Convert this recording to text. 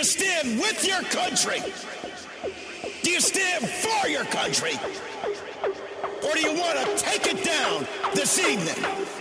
you stand with your country? Do you stand for your country? Or do you want to take it down this evening?